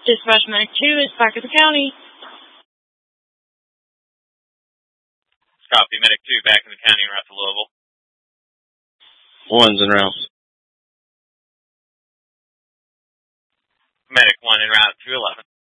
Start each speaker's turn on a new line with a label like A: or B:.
A: Dispatch Medic 2 is back at the county.
B: Copy. Medic 2 back in the county en route to Louisville.
C: 1's en route.
B: Medic 1 en route to 11.